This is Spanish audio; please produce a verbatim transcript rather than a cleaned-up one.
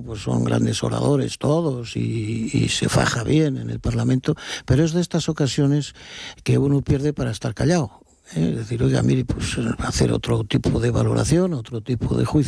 pues son grandes oradores todos y, y se faja bien en el Parlamento, pero es de estas ocasiones que uno pierde para estar callado. ¿eh? Es decir, oiga, mire, pues hacer otro tipo de valoración, otro tipo de juicio.